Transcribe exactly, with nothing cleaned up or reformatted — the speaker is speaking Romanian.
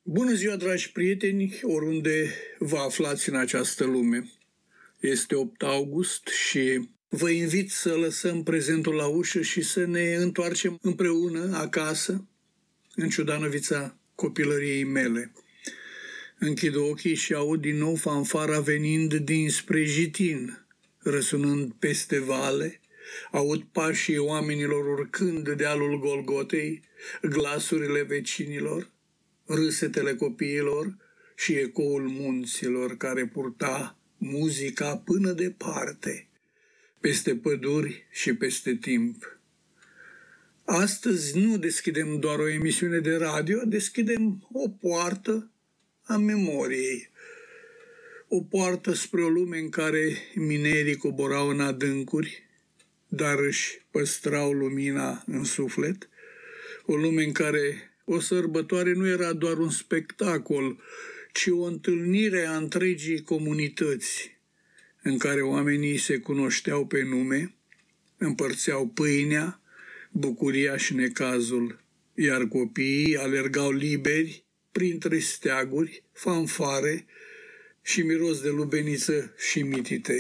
Bună ziua, dragi prieteni, oriunde vă aflați în această lume. Este opt august și vă invit să lăsăm prezentul la ușă și să ne întoarcem împreună acasă, în ciuda năvița copilăriei mele. Închid ochii și aud din nou fanfara venind dinspre Jitin, răsunând peste vale, aud pașii oamenilor urcând dealul Golgotei, glasurile vecinilor, râsetele copiilor și ecoul munților care purta muzica până departe, peste păduri și peste timp. Astăzi nu deschidem doar o emisiune de radio, deschidem o poartă a memoriei, o poartă spre o lume în care minerii coborau în adâncuri, dar își păstrau lumina în suflet, o lume în care o sărbătoare nu era doar un spectacol, ci o întâlnire a întregii comunități, în care oamenii se cunoșteau pe nume, împărțeau pâinea, bucuria și necazul, iar copiii alergau liberi printre steaguri, fanfare și miros de lubeniță și mititei.